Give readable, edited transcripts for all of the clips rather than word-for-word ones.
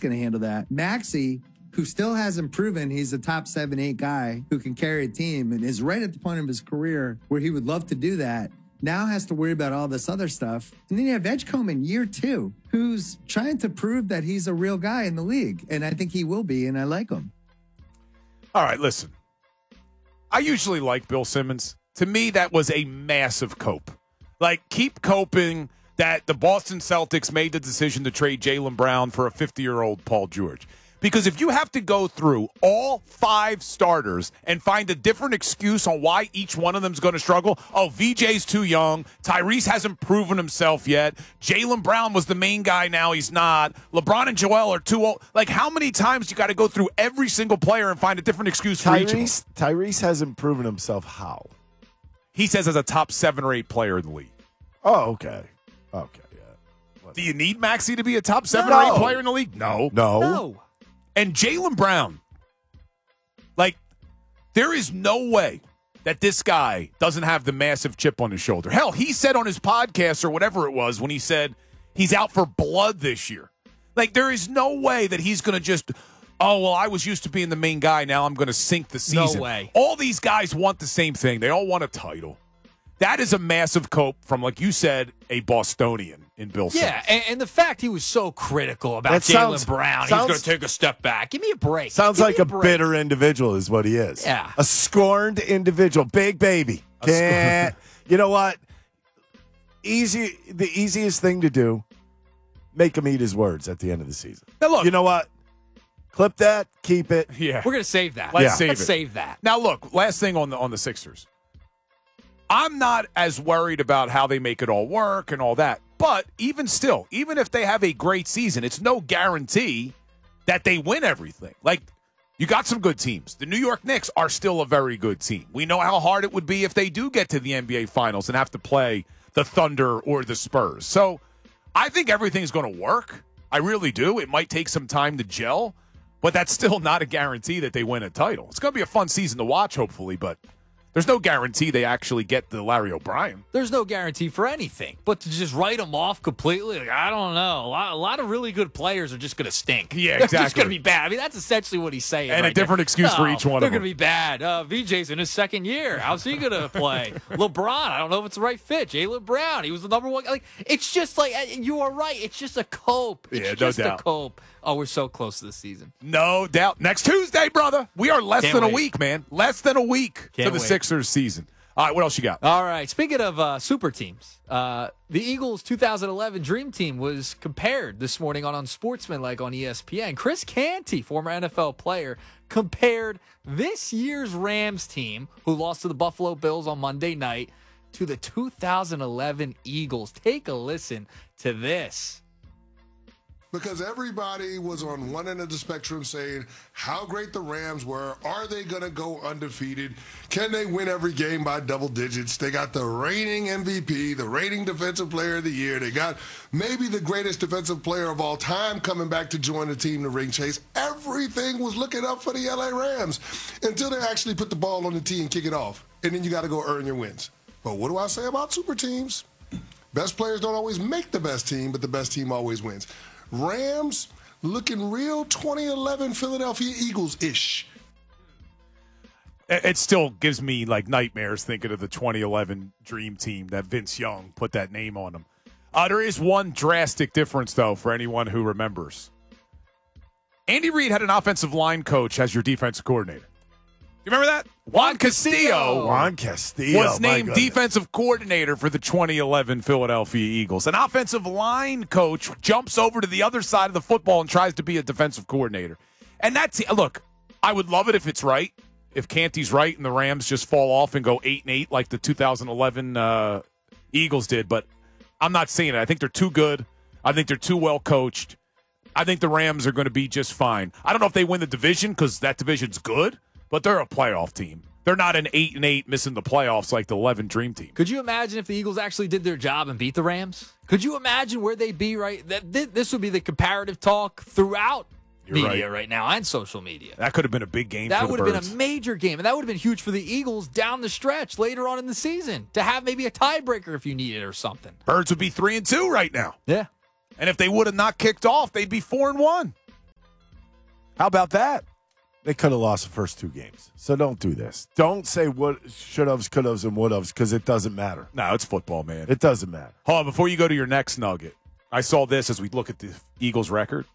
going to handle that. Maxey, who still hasn't proven he's a top 7-8 guy who can carry a team and is right at the point of his career where he would love to do that, now has to worry about all this other stuff. And then you have Edgecombe in year 2, who's trying to prove that he's a real guy in the league. And I think he will be, and I like him. All right, listen. I usually like Bill Simmons. To me, that was a massive cope. Like, keep coping that the Boston Celtics made the decision to trade Jaylen Brown for a 50-year-old Paul George. Because if you have to go through all 5 starters and find a different excuse on why each one of them is going to struggle, oh, VJ's too young, Tyrese hasn't proven himself yet, Jaylen Brown was the main guy, now he's not, LeBron and Joel are too old. Like, how many times you got to go through every single player and find a different excuse for each of them? Tyrese hasn't proven himself how? He says as a top 7 or 8 player in the league. Oh, okay. Okay, yeah. Do you need Maxey to be a top 7 or 8 player in the league? No. And Jaylen Brown, like, there is no way that this guy doesn't have the massive chip on his shoulder. Hell, he said on his podcast or whatever it was when he said he's out for blood this year. Like, there is no way that he's going to just, oh, well, I was used to being the main guy. Now I'm going to sink the season. No way. All these guys want the same thing. They all want a title. That is a massive cope from, like you said, a Bostonian in Bill Simmons. Yeah, and the fact he was so critical about Jaylen Brown, he's going to take a step back. Give me a break. Sounds like a bitter individual is what he is. Yeah. A scorned individual. Big baby. Can't. You know what? The easiest thing to do, make him eat his words at the end of the season. Now, look. You know what? Clip that. Keep it. Yeah. We're going to save that. Let's save that. Now, look, last thing on the Sixers. I'm not as worried about how they make it all work and all that. But even still, even if they have a great season, it's no guarantee that they win everything. Like, you got some good teams. The New York Knicks are still a very good team. We know how hard it would be if they do get to the NBA Finals and have to play the Thunder or the Spurs. So I think everything's going to work. I really do. It might take some time to gel, but that's still not a guarantee that they win a title. It's going to be a fun season to watch, hopefully, but there's no guarantee they actually get the Larry O'Brien. There's no guarantee for anything. But to just write them off completely, like, I don't know. A lot of really good players are just going to stink. Yeah, They're exactly. just going to be bad. I mean, that's essentially what he's saying. And right a different there. excuse for each one of them. They're going to be bad. VJ's in his second year. How's he going to play? LeBron, I don't know if it's the right fit. Jaylen Brown, he was the number one. Like, it's just like, you are right. It's just a cope. It's Yeah, just no doubt. a cope. Oh, we're so close to the season. No doubt. Next Tuesday, brother. We are less Can't than wait. a week, man. Less than a week Can't to the wait. Sixers season. All right, what else you got? All right. Speaking of super teams, the Eagles' 2011 Dream Team was compared this morning on Sportsmanlike on ESPN. Chris Canty, former NFL player, compared this year's Rams team, who lost to the Buffalo Bills on Monday night, to the 2011 Eagles. Take a listen to this. Because everybody was on one end of the spectrum saying how great the Rams were. Are they going to go undefeated? Can they win every game by double digits? They got the reigning MVP, the reigning defensive player of the year. They got maybe the greatest defensive player of all time coming back to join the team, the ring chase. Everything was looking up for the LA Rams until they actually put the ball on the tee and kick it off. And then you got to go earn your wins. But what do I say about super teams? Best players don't always make the best team, but the best team always wins. Rams looking real 2011 Philadelphia Eagles-ish. It still gives me like nightmares thinking of the 2011 Dream Team that Vince Young put that name on them. There is one drastic difference, though, for anyone who remembers. Andy Reid had an offensive line coach as your defensive coordinator. You remember that? Juan Castillo was named defensive coordinator for the 2011 Philadelphia Eagles. An offensive line coach jumps over to the other side of the football and tries to be a defensive coordinator. And look, I would love it if it's right, if Canty's right and the Rams just fall off and go 8-8 like the 2011 Eagles did. But I'm not saying it. I think they're too good. I think they're too well coached. I think the Rams are going to be just fine. I don't know if they win the division because that division's good. But they're a playoff team. They're not an 8-8 missing the playoffs like the 11 Dream Team. Could you imagine if the Eagles actually did their job and beat the Rams? Could you imagine where they'd be right? This would be the comparative talk throughout media right now and social media. That could have been a big game for the That would have Birds. been a major game, and that would have been huge for the Eagles down the stretch later on in the season to have maybe a tiebreaker if you need it or something. Birds would be 3-2 right now. Yeah. And if they would have not kicked off, they'd be 4-1. How about that? They could have lost the first 2 games. So don't do this. Don't say what should-haves, could-haves, and would-haves because it doesn't matter. No, it's football, man. It doesn't matter. Hold on, before you go to your next nugget, I saw this as we look at the Eagles' record.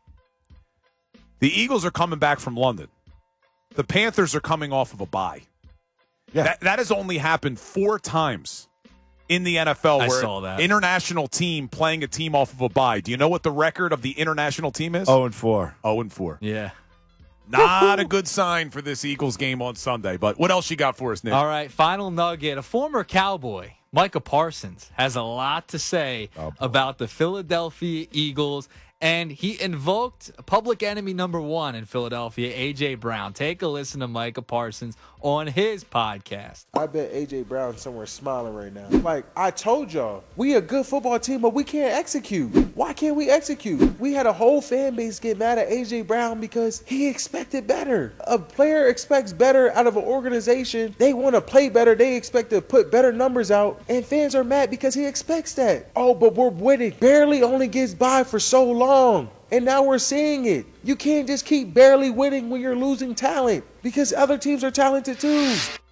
The Eagles are coming back from London. The Panthers are coming off of a bye. Yeah. That has only happened 4 times in the NFL I where saw that. an international team playing a team off of a bye. Do you know what the record of the international team is? 0-4. 0-4. Yeah. Not a good sign for this Eagles game on Sunday. But what else you got for us, Nick? All right, final nugget. A former Cowboy, Micah Parsons, has a lot to say about the Philadelphia Eagles, and he invoked public enemy number 1 in Philadelphia, A.J. Brown. Take a listen to Micah Parsons on his podcast. I bet A.J. Brown's somewhere smiling right now. Like, I told y'all, we a good football team, but we can't execute. Why can't we execute? We had a whole fan base get mad at A.J. Brown because he expected better. A player expects better out of an organization. They want to play better. They expect to put better numbers out, and fans are mad because he expects that. Oh, but we're winning. Barely only gets by for so long. And now we're seeing it. You can't just keep barely winning when you're losing talent because other teams are talented too.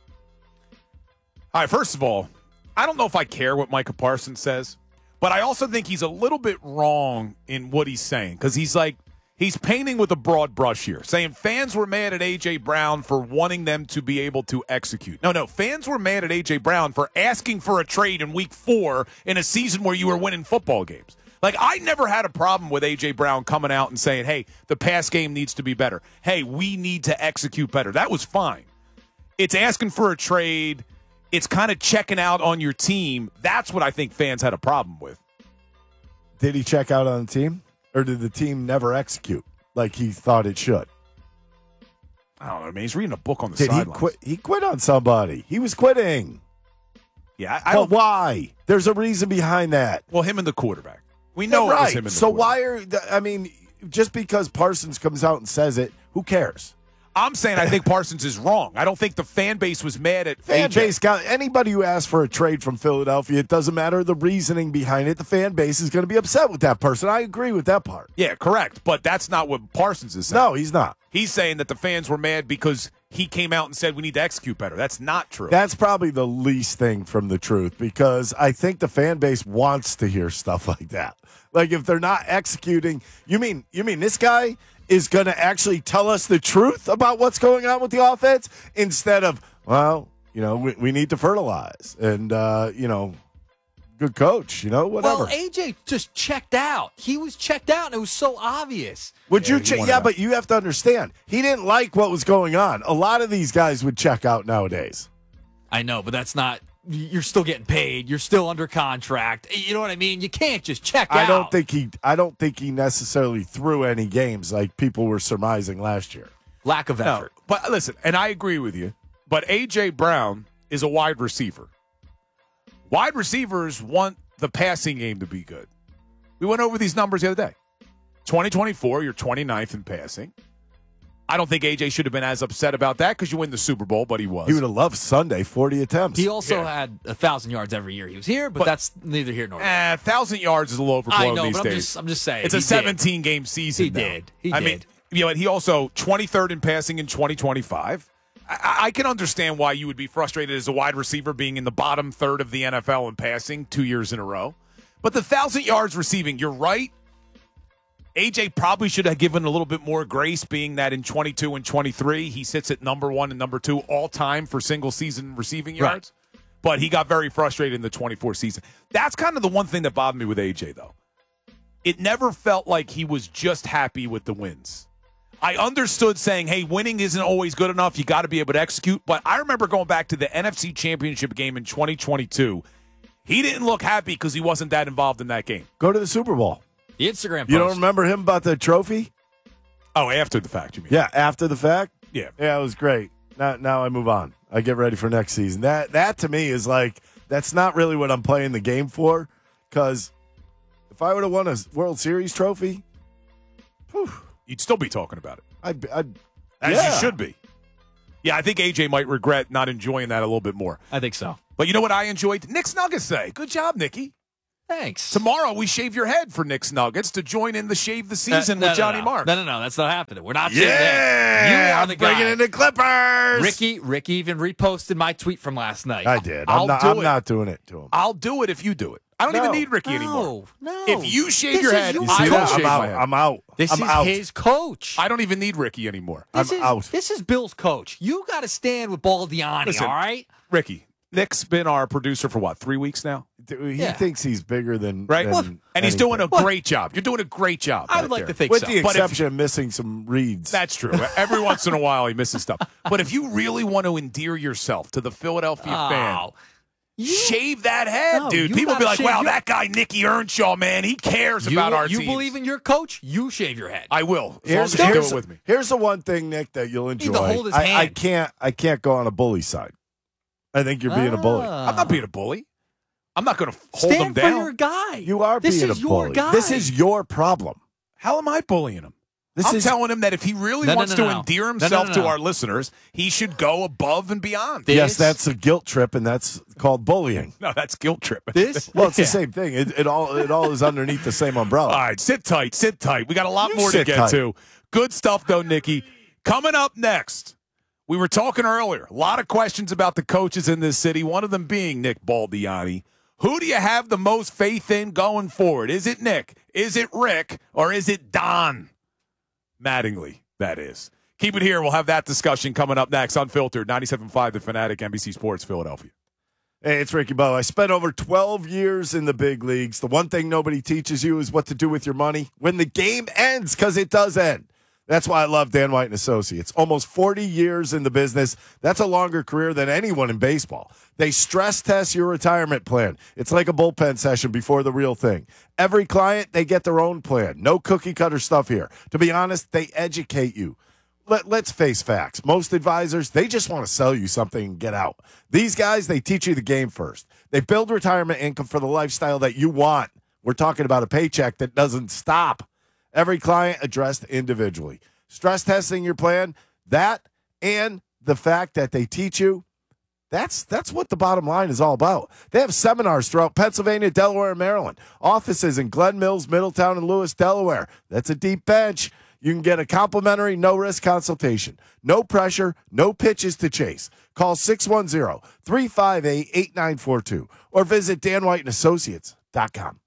All right, first of all, I don't know if I care what Micah Parsons says, but I also think he's a little bit wrong in what he's saying because he's painting with a broad brush here, saying fans were mad at A.J. Brown for wanting them to be able to execute. No, fans were mad at A.J. Brown for asking for a trade in week 4 in a season where you were winning football games. Like, I never had a problem with A.J. Brown coming out and saying, hey, the pass game needs to be better. Hey, we need to execute better. That was fine. It's asking for a trade. It's kind of checking out on your team. That's what I think fans had a problem with. Did he check out on the team? Or did the team never execute like he thought it should? I don't know, man. He's reading a book on the Did he sidelines. quit? He quit on somebody. He was quitting. Yeah, But don't. why? There's a reason behind that. Well, him and the quarterback. We know it was him and the So quarterback. why just because Parsons comes out and says it, who cares? I'm saying I think Parsons is wrong. I don't think the fan base was mad at Fan AJ. base got anybody who asks for a trade from Philadelphia, it doesn't matter the reasoning behind it. The fan base is going to be upset with that person. I agree with that part. Yeah, correct. But that's not what Parsons is saying. No, he's not. He's saying that the fans were mad because he came out and said we need to execute better. That's not true. That's probably the least thing from the truth because I think the fan base wants to hear stuff like that. Like if they're not executing, you mean this guy is going to actually tell us the truth about what's going on with the offense instead of, well, we need to fertilize and, good coach, whatever. Well, AJ just checked out. He was checked out, and it was so obvious. Would you check? Yeah, but you have to understand, he didn't like what was going on. A lot of these guys would check out nowadays. I know, but that's not. You're still getting paid. You're still under contract. You know what I mean? You can't just check out. I don't think he necessarily threw any games like people were surmising last year. Lack of effort. No, but listen, and I agree with you, but A.J. Brown is a wide receiver. Wide receivers want the passing game to be good. We went over these numbers the other day. 2024, you're 29th in passing. I don't think A.J. should have been as upset about that because you win the Super Bowl, but he was. He would have loved Sunday, 40 attempts. He also had 1,000 yards every year he was here, but that's neither here nor there. 1,000 yards is a little overblown I know, these but days. I'm just saying. It's a 17-game season. He now. did. He I did. mean, he also 23rd in passing in 2025. I can understand why you would be frustrated as a wide receiver being in the bottom third of the NFL in passing 2 years in a row. But the 1,000 yards receiving, you're right. AJ probably should have given a little bit more grace, being that in 22 and 23, he sits at number 1 and number 2 all time for single season receiving yards. Right. But he got very frustrated in the 24 season. That's kind of the one thing that bothered me with AJ, though. It never felt like he was just happy with the wins. I understood saying, hey, winning isn't always good enough. You got to be able to execute. But I remember going back to the NFC Championship game in 2022. He didn't look happy because he wasn't that involved in that game. Go to the Super Bowl. The Instagram post. You don't remember him about the trophy? Oh, after the fact, you mean? Yeah, after the fact? Yeah. Yeah, it was great. Now I move on. I get ready for next season. That to me is like, that's not really what I'm playing the game for, because if I would have won a World Series trophy, you'd still be talking about it. As you should be. Yeah, I think AJ might regret not enjoying that a little bit more. I think so. But you know what I enjoyed? Nick's Nuggets say. Good job, Nicky. Thanks. Tomorrow we shave your head for Nick's Nuggets to join in the shave the season with Johnny Marks. No, that's not happening. We're not shaving heads. Yeah, You are I'm the guy. bringing in the Clippers. Ricky even reposted my tweet from last night. I did. I'll I'm do it. not doing it to him. I'll do it if you do it. I don't even need Ricky anymore. No. If you shave This your is head, your I will coach. shave my head. I'm out. This I'm is out. his coach. I don't even need Ricky anymore. I'm out. This is Bill's coach. You got to stand with Baldiani, Listen, all right? Ricky, Nick's been our producer for what, 3 weeks now? He Yeah. thinks he's bigger than Right? than And he's doing a anything. great job. You're doing a great job. I back would like there. to think with so. the But if- exception of missing some reads. That's true. Every once in a while, he misses stuff. But if you really want to endear yourself to the Philadelphia fan, shave that head, No, dude. you People will be gotta like, shave wow, your- that guy, Nicky Earnshaw, man, he cares about our You team. believe in your coach? You shave your head. I will. As long as you do it with me. Here's the one thing, Nick, that you'll enjoy. to hold his I hand. can't go on a bully side. I think you're being a bully. I'm not being a bully. I'm not going to hold Stand him down. for your guy. You are this being is a your bully. guy. This is your problem. How am I bullying him? This I'm is telling him that if he really No, wants no, to no. endear No, himself no. to our listeners, he should go above and beyond. yes, that's a guilt trip, and that's called bullying. No, that's guilt trip. This. Well, it's the same thing. It all is underneath the same umbrella. All right, sit tight, sit tight. We got a lot You more to sit get tight. to. Good stuff, though, Nicky. Coming up next, we were talking earlier. A lot of questions about the coaches in this city, one of them being Nick Baldiani. Who do you have the most faith in going forward? Is it Nick? Is it Rick? Or is it Don Mattingly, that is? Keep it here. We'll have that discussion coming up next. Unfiltered, 97.5 The Fanatic, NBC Sports, Philadelphia. Hey, it's Ricky Bowe. I spent over 12 years in the big leagues. The one thing nobody teaches you is what to do with your money when the game ends, because it does end. That's why I love Dan White & Associates. Almost 40 years in the business. That's a longer career than anyone in baseball. They stress test your retirement plan. It's like a bullpen session before the real thing. Every client, they get their own plan. No cookie-cutter stuff here. To be honest, they educate you. Let's face facts. Most advisors, they just want to sell you something and get out. These guys, they teach you the game first. They build retirement income for the lifestyle that you want. We're talking about a paycheck that doesn't stop. Every client addressed individually. Stress testing your plan, that and the fact that they teach you, that's what the bottom line is all about. They have seminars throughout Pennsylvania, Delaware, and Maryland. Offices in Glen Mills, Middletown, and Lewis, Delaware. That's a deep bench. You can get a complimentary no-risk consultation. No pressure, no pitches to chase. Call 610-358-8942 or visit danwhiteandassociates.com.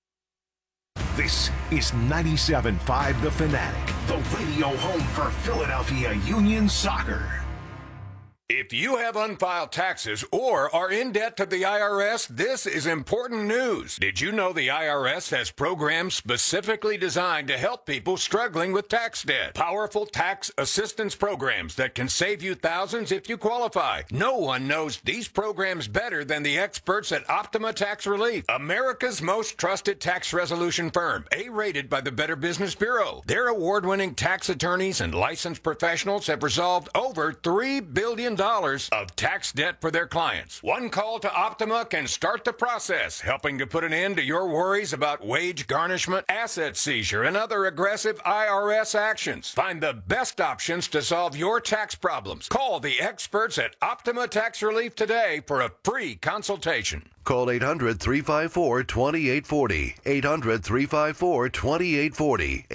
This is 97.5 The Fanatic, the radio home for Philadelphia Union Soccer. If you have unfiled taxes or are in debt to the IRS, this is important news. Did you know the IRS has programs specifically designed to help people struggling with tax debt? Powerful tax assistance programs that can save you thousands if you qualify. No one knows these programs better than the experts at Optima Tax Relief, America's most trusted tax resolution firm, A-rated by the Better Business Bureau. Their award-winning tax attorneys and licensed professionals have resolved over $3 billion of tax debt for their clients. One call to Optima can start the process, helping to put an end to your worries about wage garnishment, asset seizure, and other aggressive IRS actions. Find the best options to solve your tax problems. Call the experts at Optima Tax Relief today for a free consultation. Call 800-354-2840. 800-354-2840.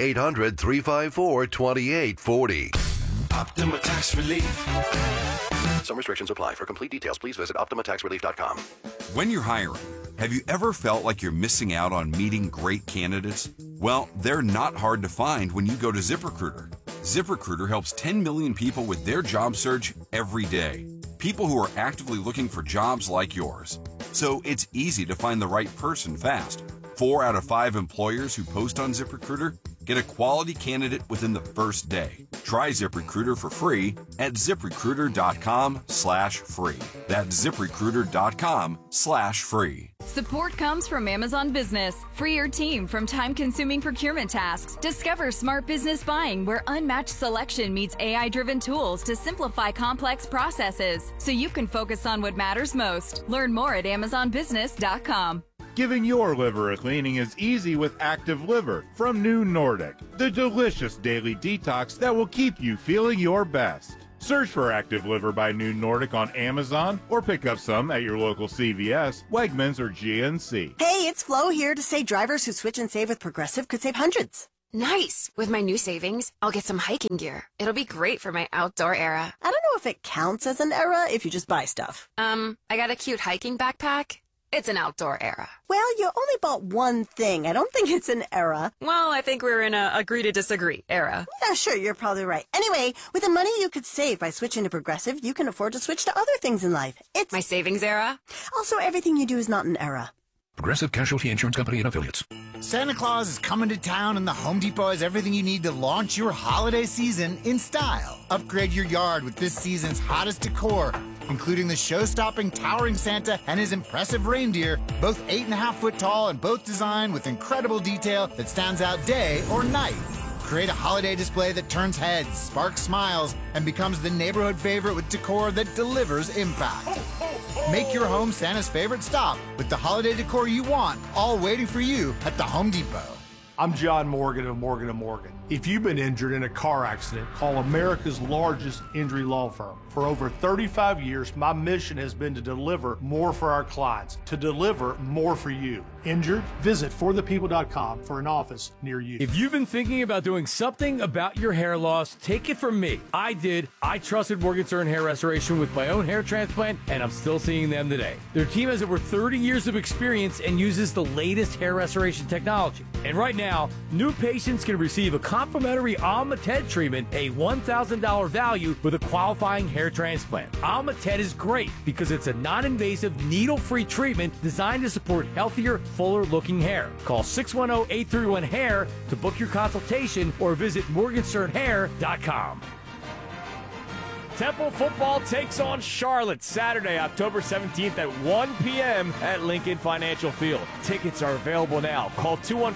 800-354-2840. Optima Tax Relief. Some restrictions apply. For complete details, please visit OptimaTaxRelief.com. When you're hiring, have you ever felt like you're missing out on meeting great candidates? Well, they're not hard to find when you go to ZipRecruiter. ZipRecruiter helps 10 million people with their job search every day. People who are actively looking for jobs like yours. So it's easy to find the right person fast. 4 out of 5 employers who post on ZipRecruiter get a quality candidate within the first day. Try ZipRecruiter for free at ZipRecruiter.com/free. That's ZipRecruiter.com/free. Support comes from Amazon Business. Free your team from time-consuming procurement tasks. Discover smart business buying where unmatched selection meets AI-driven tools to simplify complex processes so you can focus on what matters most. Learn more at AmazonBusiness.com. Giving your liver a cleaning is easy with Active Liver from New Nordic, the delicious daily detox that will keep you feeling your best. Search for Active Liver by New Nordic on Amazon or pick up some at your local CVS, Wegmans, or GNC. Hey, it's Flo here to say drivers who switch and save with Progressive could save hundreds. Nice! With my new savings, I'll get some hiking gear. It'll be great for my outdoor era. I don't know if it counts as an era if you just buy stuff. I got a cute hiking backpack. It's an outdoor era. Well, you only bought one thing. I don't think it's an era. Well, I think we're in a agree to disagree era. Yeah, sure, you're probably right. Anyway, with the money you could save by switching to Progressive, you can afford to switch to other things in life. It's my savings era. Also, everything you do is not an era. Progressive Casualty Insurance Company and Affiliates. Santa Claus is coming to town, and the Home Depot has everything you need to launch your holiday season in style. Upgrade your yard with this season's hottest decor, including the show-stopping towering Santa and his impressive reindeer, both 8.5 foot tall and both designed with incredible detail that stands out day or night. Create a holiday display that turns heads, sparks smiles, and becomes the neighborhood favorite with decor that delivers impact. Make your home Santa's favorite stop with the holiday decor you want, all waiting for you at the Home Depot. I'm John Morgan of Morgan & Morgan. If you've been injured in a car accident, call America's largest injury law firm. For over 35 years, my mission has been to deliver more for our clients, to deliver more for you. Injured? Visit forthepeople.com for an office near you. If you've been thinking about doing something about your hair loss, take it from me. I did. I trusted Morgenstern Hair Restoration with my own hair transplant, and I'm still seeing them today. Their team has over 30 years of experience and uses the latest hair restoration technology. And right now, new patients can receive a complimentary Alma-Ted treatment, a $1,000 value with a qualifying hair transplant. Alma-Ted is great because it's a non-invasive, needle-free treatment designed to support healthier, fuller-looking hair. Call 610-831-HAIR to book your consultation or visit morgensternhair.com. Temple football takes on Charlotte Saturday, October 17th at 1 p.m. at Lincoln Financial Field. Tickets are available now. Call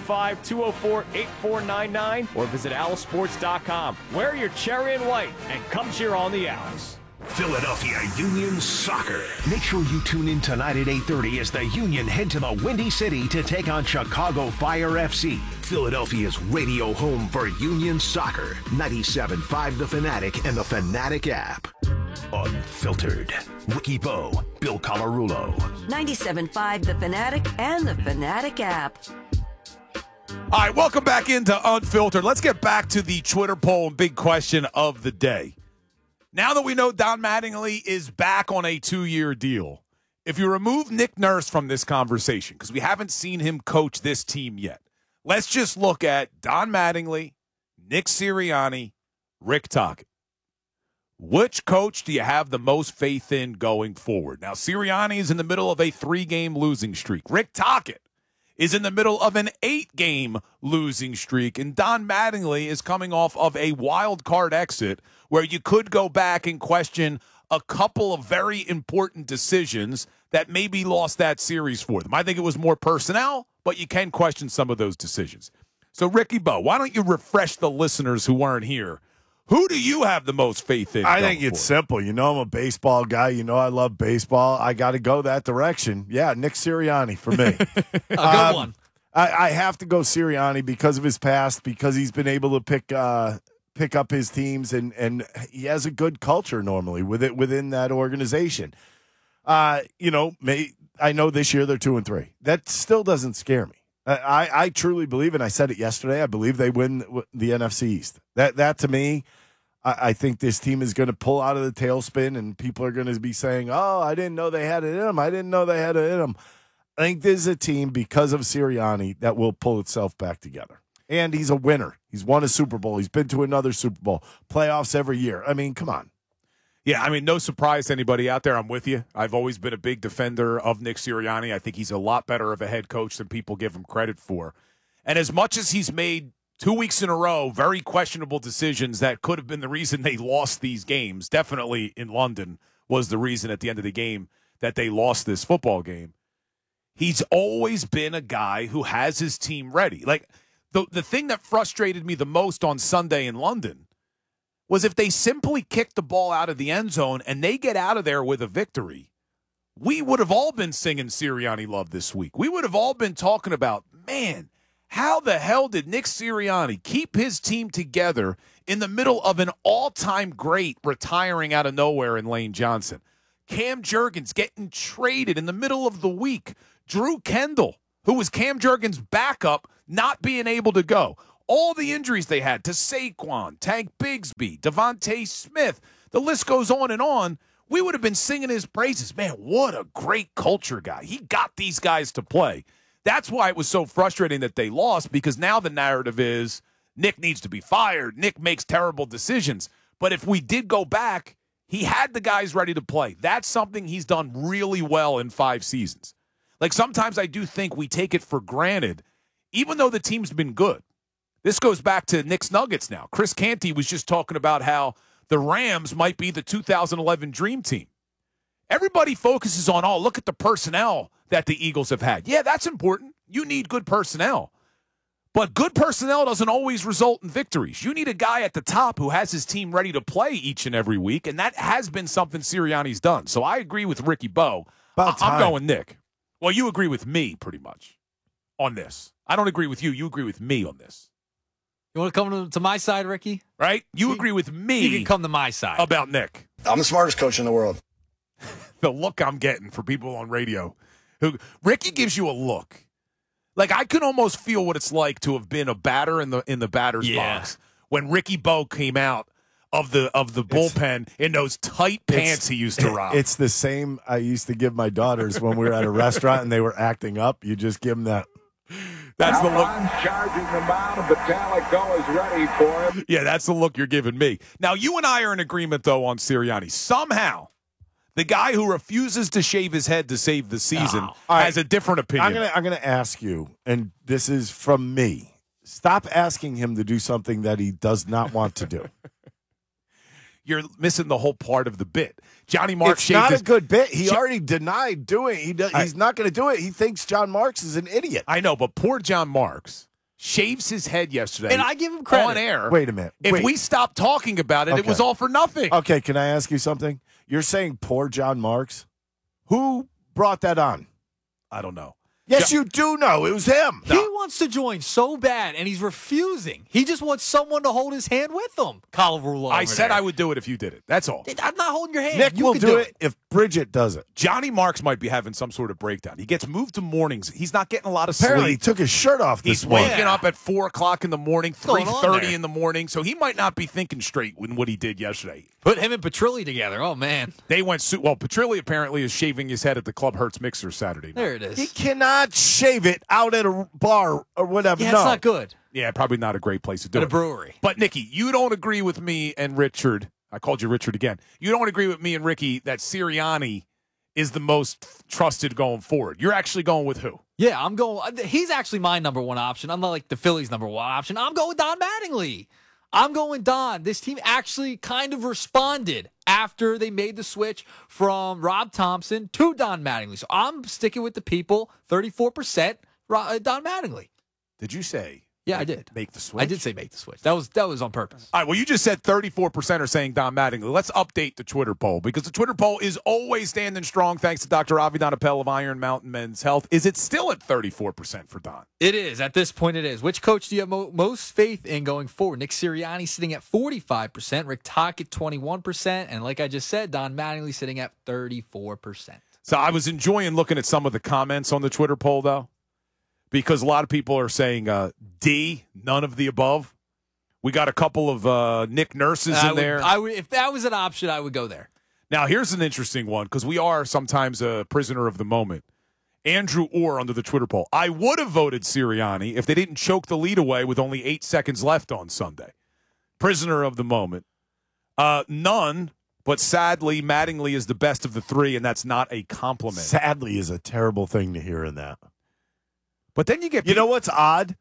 215-204-8499 or visit owlsports.com. Wear your cherry and white and come cheer on the Owls. Philadelphia Union Soccer. Make sure you tune in tonight at 8:30 as the Union head to the Windy City to take on Chicago Fire FC. Philadelphia's radio home for Union Soccer. 97.5 The Fanatic and the Fanatic app. Unfiltered. Ricky Bo, Bill Colarulo. 97.5 The Fanatic and the Fanatic app. All right, welcome back into Unfiltered. Let's get back to the Twitter poll and big question of the day. Now that we know Don Mattingly is back on a 2-year deal, if you remove Nick Nurse from this conversation, because we haven't seen him coach this team yet, let's just look at Don Mattingly, Nick Sirianni, Rick Tocchet. Which coach do you have the most faith in going forward? Now, Sirianni is in the middle of a 3-game losing streak. Rick Tocchet is in the middle of an 8-game losing streak, and Don Mattingly is coming off of a wild card exit where you could go back and question a couple of very important decisions that maybe lost that series for them. I think it was more personnel, but you can question some of those decisions. So, Ricky Bo, why don't you refresh the listeners who weren't here? Who do you have the most faith in? I think it's simple. You know I'm a baseball guy. You know I love baseball. I got to go that direction. Yeah, Nick Sirianni for me. A good one. I have to go Sirianni because of his past, because he's been able to pick up his teams, and he has a good culture normally within that organization. I know this year they're 2-3. That still doesn't scare me. I truly believe, and I said it yesterday, I believe they win the NFC East. That to me, I think this team is going to pull out of the tailspin, and people are going to be saying, oh, I didn't know they had it in them. I didn't know they had it in them. I think this is a team, because of Sirianni, that will pull itself back together. And he's a winner. He's won a Super Bowl. He's been to another Super Bowl. Playoffs every year. I mean, come on. Yeah, I mean, no surprise to anybody out there. I'm with you. I've always been a big defender of Nick Sirianni. I think he's a lot better of a head coach than people give him credit for. And as much as he's made 2 weeks in a row very questionable decisions that could have been the reason they lost these games, definitely in London was the reason at the end of the game that they lost this football game, he's always been a guy who has his team ready. Like, the thing that frustrated me the most on Sunday in London was if they simply kicked the ball out of the end zone and they get out of there with a victory, we would have all been singing Sirianni love this week. We would have all been talking about, man, How the hell did Nick Sirianni keep his team together in the middle of an all-time great retiring out of nowhere in Lane Johnson? Cam Jurgens getting traded in the middle of the week. Drew Kendall, who was Cam Jurgens' backup, not being able to go. All the injuries they had to Saquon, Tank Bigsby, Devontae Smith, the list goes on and on. We would have been singing his praises. Man, what a great culture guy. He got these guys to play. That's why it was so frustrating that they lost, because now the narrative is Nick needs to be fired. Nick makes terrible decisions. But if we did go back, he had the guys ready to play. That's something he's done really well in 5 seasons. Like, sometimes I do think we take it for granted, even though the team's been good. This goes back to Knicks Nuggets now. Chris Canty was just talking about how the Rams might be the 2011 Dream Team. Everybody focuses on, oh, look at the personnel that the Eagles have had. Yeah, that's important. You need good personnel. But good personnel doesn't always result in victories. You need a guy at the top who has his team ready to play each and every week, and that has been something Sirianni's done. So I agree with Ricky Bo. I'm going Nick. Well, you agree with me pretty much on this. I don't agree with you. You agree with me on this. You want to come to my side, Ricky? Right? You agree with me. You can come to my side. About Nick. I'm the smartest coach in the world. The look I'm getting for people on radio. Ricky gives you a look. Like, I can almost feel what it's like to have been a batter in the batter's box when Ricky Bo came out of the bullpen in those tight pants he used to rock. It's the same I used to give my daughters when we were at a restaurant and they were acting up. You just give them that. That's the look. Charging the mound, Vitalico is ready for him. Yeah, that's the look you're giving me. Now, you and I are in agreement, though, on Sirianni. Somehow, the guy who refuses to shave his head to save the season has a different opinion. I'm gonna ask you, and this is from me. Stop asking him to do something that he does not want to do. You're missing the whole part of the bit. Johnny Marks It's not a good bit. He already denied doing it. He's not going to do it. He thinks John Marks is an idiot. I know, but poor John Marks shaves his head yesterday. And I give him credit. On air. Wait a minute. If we stopped talking about it, it was all for nothing. Okay, can I ask you something? You're saying poor John Marks? Who brought that on? I don't know. Yes, you do know. It was him. He wants to join so bad, and he's refusing. He just wants someone to hold his hand with him. Calarula. I said I would do it if you did it. That's all. I'm not holding your hand. Nick will do it if Bridget does it. Johnny Marks might be having some sort of breakdown. He gets moved to mornings. He's not getting a lot of Apparently, sleep. he took his shirt off this He's morning. waking up at 4 o'clock in the morning, going on 3:30 there? in the morning, so he might not be thinking straight with what he did yesterday. Put him and Petrilli together. Oh, man. They went well, Petrilli apparently is shaving his head at the Club Hertz Mixer Saturday night. There it is. He cannot shave it out at a bar or whatever. Yeah, no. it's not good. Yeah, probably not a great place to do At it. a brewery. But, Nikki, you don't agree with me and Richard. I called you Richard again. You don't agree with me and Ricky that Sirianni is the most trusted going forward. You're actually going with who? Yeah, I'm going. He's actually my number one option. I'm not like the Phillies' number one option. I'm going with Don Mattingly. I'm going Don. This team actually kind of responded after they made the switch from Rob Thompson to Don Mattingly. So I'm sticking with the people, 34% Don Mattingly. Did you say? Yeah, I did. Make the switch? I did say make the switch. That was on purpose. All right, well, you just said 34% are saying Don Mattingly. Let's update the Twitter poll because the Twitter poll is always standing strong thanks to Dr. Avidan Appel of Iron Mountain Men's Health. Is it still at 34% for Don? It is. At this point, it is. Which coach do you have most faith in going forward? Nick Sirianni sitting at 45%, Rick Tocchet 21%, and like I just said, Don Mattingly sitting at 34%. So I was enjoying looking at some of the comments on the Twitter poll, though, because a lot of people are saying D, none of the above. We got a couple of Nick Nurses in there. If that was an option, I would go there. Now, here's an interesting one because we are sometimes a prisoner of the moment. Andrew Orr under the Twitter poll. I would have voted Sirianni if they didn't choke the lead away with only 8 seconds left on Sunday. Prisoner of the moment. None, but sadly, Mattingly is the best of the three, and that's not a compliment. Sadly is a terrible thing to hear in that. But then you get... You know what's odd?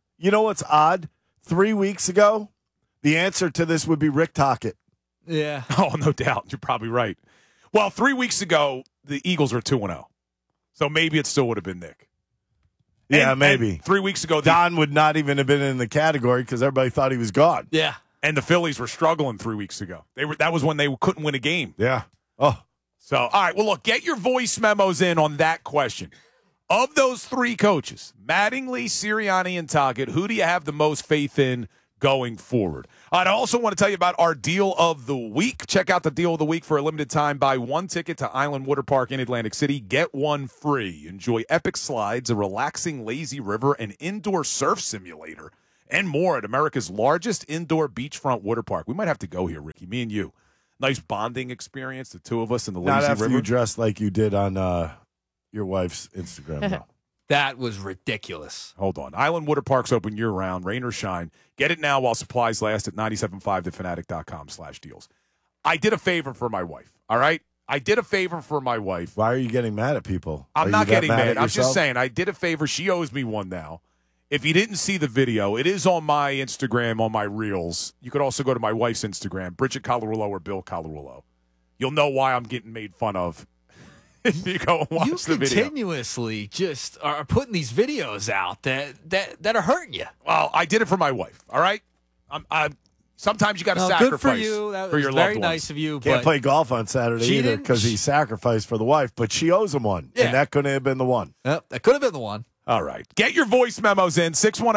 3 weeks ago, the answer to this would be Rick Tocchet. Yeah. Oh, no doubt. You're probably right. Well, 3 weeks ago, the Eagles were 2-0. So maybe it still would have been Nick. Yeah, maybe. 3 weeks ago, Don would not even have been in the category because everybody thought he was gone. Yeah. And the Phillies were struggling 3 weeks ago. That was when they couldn't win a game. Yeah. Oh. So, all right. Well, look, get your voice memos in on that question. Of those three coaches, Mattingly, Sirianni, and Tocchet, who do you have the most faith in going forward? I also want to tell you about our deal of the week. Check out the deal of the week for a limited time. Buy one ticket to Island Water Park in Atlantic City. Get one free. Enjoy epic slides, a relaxing lazy river, an indoor surf simulator, and more at America's largest indoor beachfront water park. We might have to go here, Ricky, me and you. Nice bonding experience, the two of us in the lazy river. Not after you dressed like you did on your wife's Instagram, though. That was ridiculous. Hold on. Island Water Park's open year-round, rain or shine. Get it now while supplies last at 975thefanatic.com/deals. I did a favor for my wife, all right? I did a favor for my wife. Why are you getting mad at people? I'm not getting mad. I'm just saying I did a favor. She owes me one now. If you didn't see the video, it is on my Instagram, on my Reels. You could also go to my wife's Instagram, Bridget Colorulo or Bill Colorulo. You'll know why I'm getting made fun of. You go and watch the video. You continuously just are putting these videos out that are hurting you. Well, I did it for my wife, all right? Sometimes you got to sacrifice good for you. That for was your very loved nice ones. of you. Can't but play golf on Saturday either because he sacrificed for the wife, but she owes him one, and that couldn't have been the one. Yep, that could have been the one. All right. Get your voice memos in,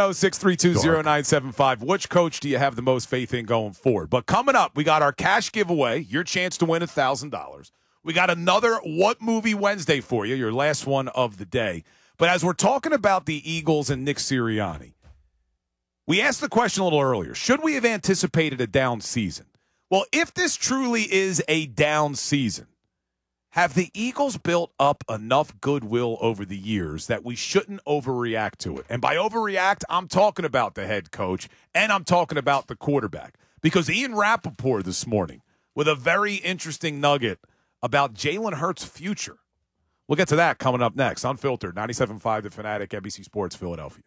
610-632-0975. Which coach do you have the most faith in going forward? But coming up, we got our cash giveaway, your chance to win $1,000. We got another What Movie Wednesday for you, your last one of the day. But as we're talking about the Eagles and Nick Sirianni, we asked the question a little earlier. Should we have anticipated a down season? Well, if this truly is a down season, have the Eagles built up enough goodwill over the years that we shouldn't overreact to it? And by overreact, I'm talking about the head coach, and I'm talking about the quarterback. Because Ian Rappaport this morning with a very interesting nugget about Jalen Hurts' future. We'll get to that coming up next. Unfiltered, 97.5 The Fanatic, NBC Sports, Philadelphia.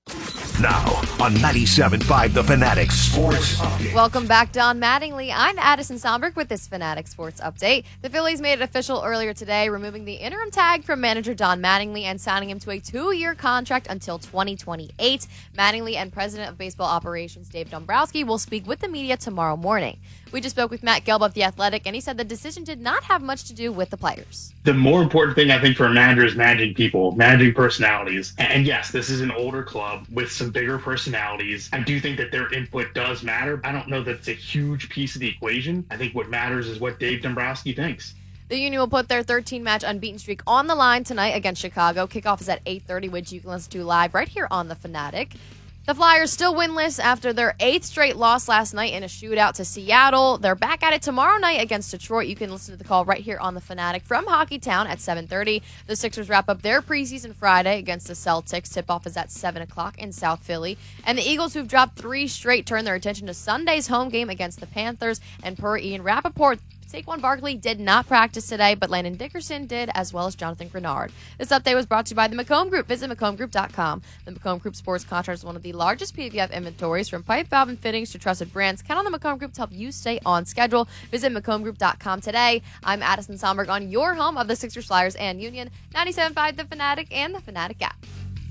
Now on 97.5 The Fanatic Sports Update. Welcome back, Don Mattingly. I'm Addison Somberg with this Fanatic Sports Update. The Phillies made it official earlier today, removing the interim tag from manager Don Mattingly and signing him to a 2-year contract until 2028. Mattingly and President of Baseball Operations Dave Dombrowski will speak with the media tomorrow morning. We just spoke with Matt Gelb of The Athletic, and he said the decision did not have much to do with the players. The more important thing, I think, for a manager is managing people, managing personalities. And yes, this is an older club with some bigger personalities. I do think that their input does matter. I don't know that it's a huge piece of the equation. I think what matters is what Dave Dombrowski thinks. The Union will put their 13-match unbeaten streak on the line tonight against Chicago. Kickoff is at 8:30, which you can listen to live right here on The Fanatic. The Flyers still winless after their 8th straight loss last night in a shootout to Seattle. They're back at it tomorrow night against Detroit. You can listen to the call right here on The Fanatic from Hockeytown at 7:30. The Sixers wrap up their preseason Friday against the Celtics. Tip-off is at 7 o'clock in South Philly. And the Eagles, who've dropped 3 straight, turn their attention to Sunday's home game against the Panthers. And per Ian Rappaport, Saquon Barkley did not practice today, but Landon Dickerson did, as well as Jonathan Grenard. This update was brought to you by the McComb Group. Visit McCombGroup.com. The McComb Group Sports Contract is one of the largest PVF inventories, from pipe, valve, and fittings to trusted brands. Count on the McComb Group to help you stay on schedule. Visit McCombGroup.com today. I'm Addison Somberg on your home of the Sixers, Flyers, and Union, 97.5 The Fanatic and the Fanatic app.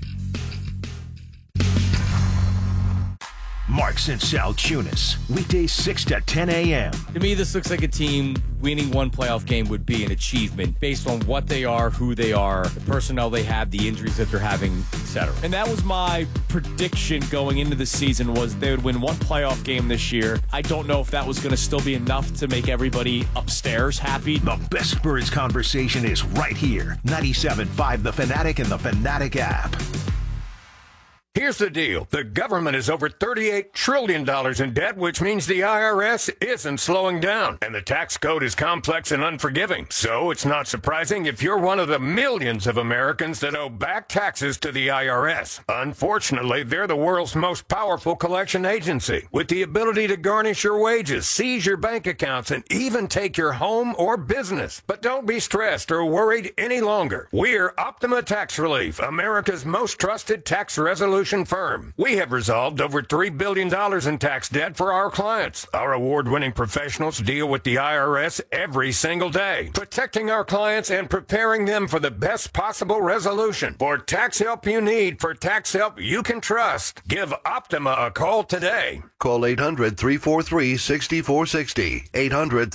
Marks and Sal Tunis, weekdays 6 to 10 a.m. To me, this looks like a team winning one playoff game would be an achievement based on what they are, who they are, the personnel they have, the injuries that they're having, etc. And that was my prediction going into the season, was they would win one playoff game this year. I don't know if that was going to still be enough to make everybody upstairs happy. The best Spurs conversation is right here. 97.5 The Fanatic and the Fanatic app. Here's the deal. The government is over $38 trillion in debt, which means the IRS isn't slowing down. And the tax code is complex and unforgiving. So it's not surprising if you're one of the millions of Americans that owe back taxes to the IRS. Unfortunately, they're the world's most powerful collection agency, with the ability to garnish your wages, seize your bank accounts, and even take your home or business. But don't be stressed or worried any longer. We're Optima Tax Relief, America's most trusted tax resolution firm. We have resolved over $3 billion in tax debt for our clients. Our award-winning professionals deal with the IRS every single day, protecting our clients and preparing them for the best possible resolution. For tax help you need, for tax help you can trust, give Optima a call today. Call 800-343-6460.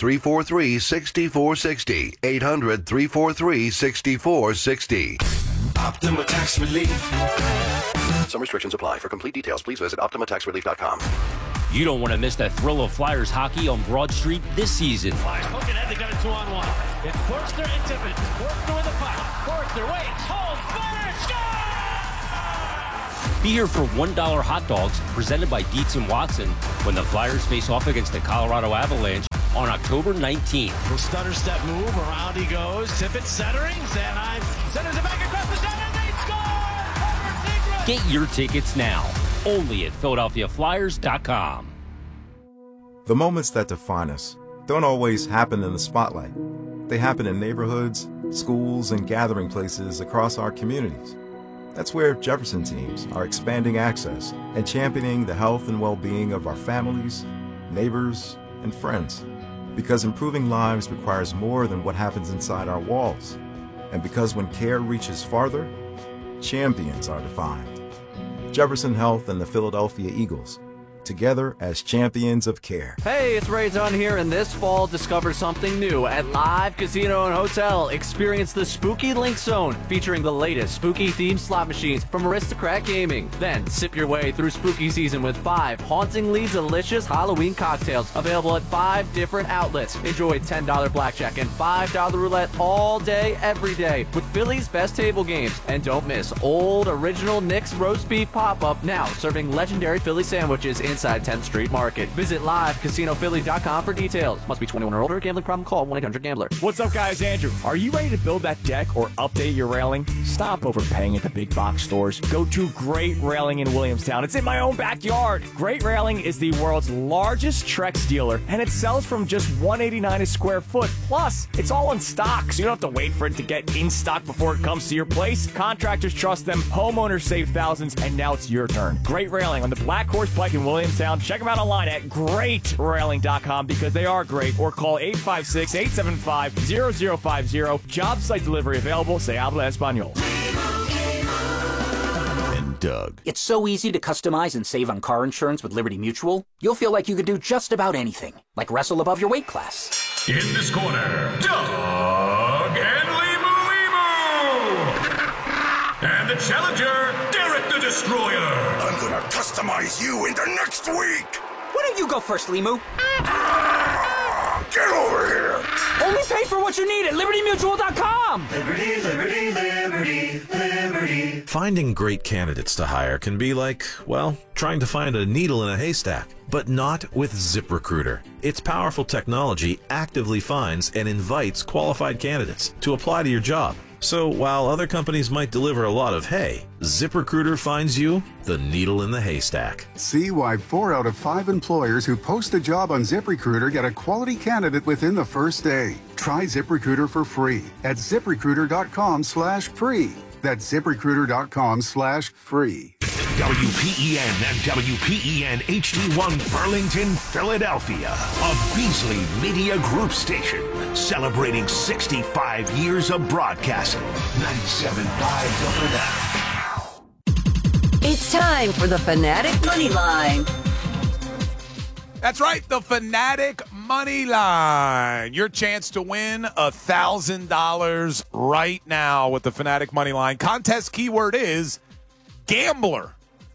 800-343-6460. 800-343-6460. Optima Tax Relief. Some restrictions apply. For complete details, please visit OptimaTaxRelief.com. You don't want to miss the thrill of Flyers hockey on Broad Street this season. Flyers poking ahead, they got a 2-on-1. It's Forster and Tippett. Forster with the puck. Forster waits, holds, fires, Be here for $1 hot dogs presented by Dietz & Watson when the Flyers face off against the Colorado Avalanche on October 19th. The stutter step move, around he goes. Tippett centering, Sanheim centers it back across the center, and they score! Get your tickets now, only at PhiladelphiaFlyers.com. The moments that define us don't always happen in the spotlight. They happen in neighborhoods, schools, and gathering places across our communities. That's where Jefferson teams are expanding access and championing the health and well-being of our families, neighbors, and friends. Because improving lives requires more than what happens inside our walls. And because when care reaches farther, champions are defined. Jefferson Health and the Philadelphia Eagles, together as champions of care. Hey, it's Ray Dunn here, and this fall discover something new at Live Casino and Hotel. Experience the Spooky Link Zone, featuring the latest spooky-themed slot machines from Aristocrat Gaming. Then sip your way through spooky season with 5 hauntingly delicious Halloween cocktails available at 5 different outlets. Enjoy $10 blackjack and $5 roulette all day, every day, with Philly's best table games. And don't miss Old Original Nick's Roast Beef Pop-Up, now serving legendary Philly sandwiches inside 10th Street Market. Visit LiveCasinoPhilly.com for details. Must be 21 or older. Gambling problem? Call 1-800-GAMBLER. What's up, guys? Andrew. Are you ready to build that deck or update your railing? Stop overpaying at the big box stores. Go to Great Railing in Williamstown. It's in my own backyard. Great Railing is the world's largest Trex dealer, and it sells from just $189 a square foot. Plus, it's all in stock, so you don't have to wait for it to get in stock before it comes to your place. Contractors trust them, homeowners save thousands, and now it's your turn. Great Railing on the Black Horse Pike in Williamstown. Check them out online at greatrailing.com because they are great, or call 856-875-0050. Job site delivery available. Se habla español. And Doug. It's so easy to customize and save on car insurance with Liberty Mutual. You'll feel like you could do just about anything, like wrestle above your weight class. In this corner, Doug and and the challenger, Derek the Destroyer. I'm gonna customize you into next week. Why don't you go first, Limu? Get over here. Only pay for what you need at LibertyMutual.com. Liberty, liberty, liberty, liberty. Finding great candidates to hire can be like, well, trying to find a needle in a haystack. But not with ZipRecruiter. Its powerful technology actively finds and invites qualified candidates to apply to your job. So while other companies might deliver a lot of hay, ZipRecruiter finds you the needle in the haystack. See why 4 out of 5 employers who post a job on ZipRecruiter get a quality candidate within the first day. Try ZipRecruiter for free at ZipRecruiter.com/free. That's ZipRecruiter.com/free. WPEN and WPEN HD1 Burlington, Philadelphia, a Beasley Media Group station celebrating 65 years of broadcasting. 97.5 The Fanatic. It's time for the Fanatic Money Line. That's right, the Fanatic Money Line. Your chance to win $1,000 right now with the Fanatic Money Line. Contest keyword is Gambler.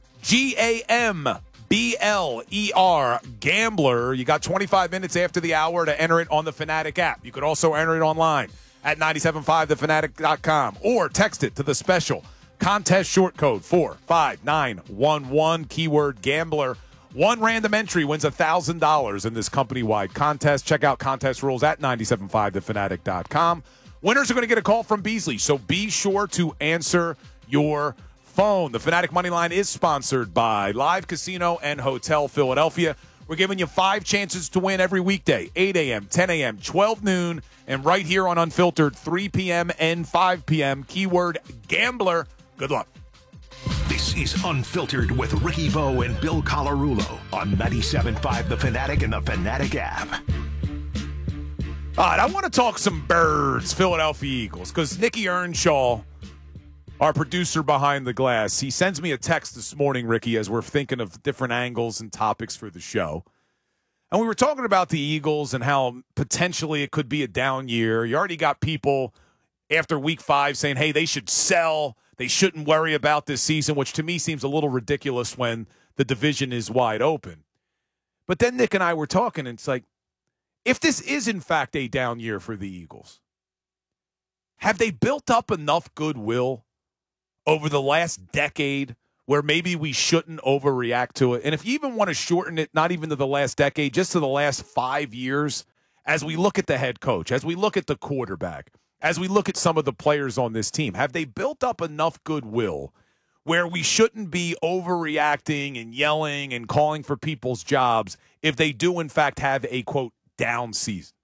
Gambler, Gambler. You got 25 minutes after the hour to enter it on the Fanatic app. You could also enter it online at 975thefanatic.com or text it to the special contest short code 45911, keyword Gambler. One random entry wins $1,000 in this company-wide contest. Check out contest rules at 975thefanatic.com. Winners are going to get a call from Beasley, so be sure to answer your phone. The Fanatic Money Line is sponsored by Live Casino and Hotel Philadelphia. We're giving you 5 chances to win every weekday, 8 a.m., 10 a.m., 12 noon, and right here on Unfiltered, 3 p.m. and 5 p.m. Keyword Gambler. Good luck. This is Unfiltered with Ricky Bowe and Bill Colarulo on 97.5 The Fanatic and the Fanatic app. All right, I want to talk some birds, Philadelphia Eagles, because Nicky Earnshaw, our producer behind the glass, he sends me a text this morning, Ricky, as we're thinking of different angles and topics for the show. And we were talking about the Eagles and how potentially it could be a down year. You already got people after week 5 saying, hey, they should sell. they shouldn't worry about this season, which to me seems a little ridiculous when the division is wide open. But then Nick and I were talking, and it's like, if this is in fact a down year for the Eagles, have they built up enough goodwill over the last decade where maybe we shouldn't overreact to it? And if you even want to shorten it, not even to the last decade, just to the last 5 years, as we look at the head coach, as we look at the quarterback, as we look at some of the players on this team, have they built up enough goodwill where we shouldn't be overreacting and yelling and calling for people's jobs if they do, in fact, have a, quote, down season?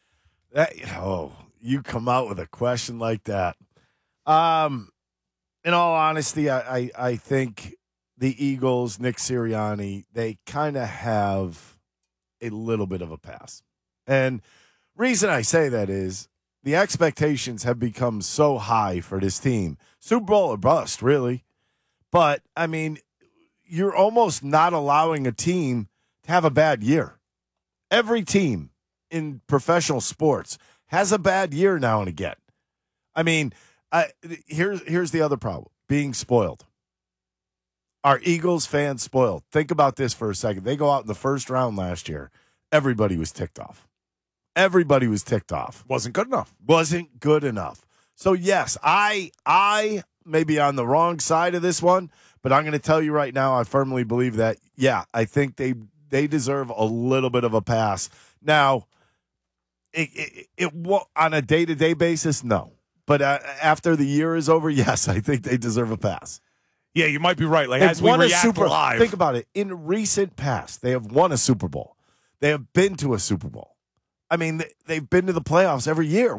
You come out with a question like that. In all honesty, I think the Eagles, Nick Sirianni, they kind of have a little bit of a pass. And reason I say that is the expectations have become so high for this team. Super Bowl or bust, really. But, I mean, you're almost not allowing a team to have a bad year. Every team in professional sports has a bad year now and again. I mean, here's the other problem, being spoiled. Are Eagles fans spoiled? Think about this for a second. They go out in the first round last year. Everybody was ticked off. Everybody was ticked off. Wasn't good enough. Wasn't good enough. So, yes, I may be on the wrong side of this one, but I'm going to tell you right now, I firmly believe that, yeah, I think they deserve a little bit of a pass. Now, it on a day-to-day basis, no. But after the year is over, yes, I think they deserve a pass. Yeah, you might be right. Like, as we react live. Think about it. In recent past, they have won a Super Bowl. They have been to a Super Bowl. I mean, they've been to the playoffs every year.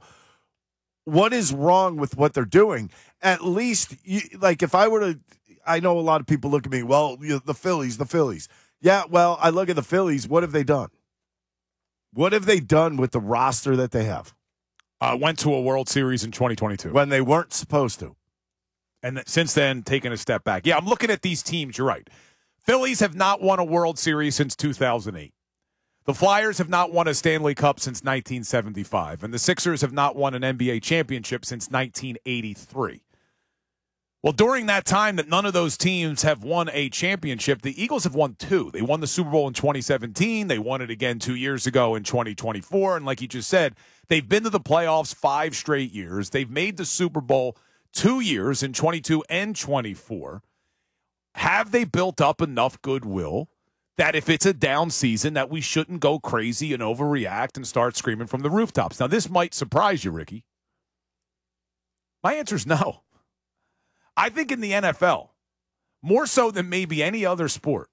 What is wrong with what they're doing? At least, if I were to, I know a lot of people look at me, well, the Phillies. Yeah, well, I look at the Phillies. What have they done? What have they done with the roster that they have? Went to a World Series in 2022. When they weren't supposed to. And since then, taken a step back. Yeah, I'm looking at these teams. You're right. Phillies have not won a World Series since 2008. The Flyers have not won a Stanley Cup since 1975. And the Sixers have not won an NBA championship since 1983. Well, during that time that none of those teams have won a championship, the Eagles have won 2. They won the Super Bowl in 2017. They won it again 2 years ago in 2024. And like you just said, they've been to the playoffs 5 straight years. They've made the Super Bowl 2 years in 22 and 24. Have they built up enough goodwill that if it's a down season that we shouldn't go crazy and overreact and start screaming from the rooftops? Now, this might surprise you, Ricky. My answer is no. I think in the NFL, more so than maybe any other sport,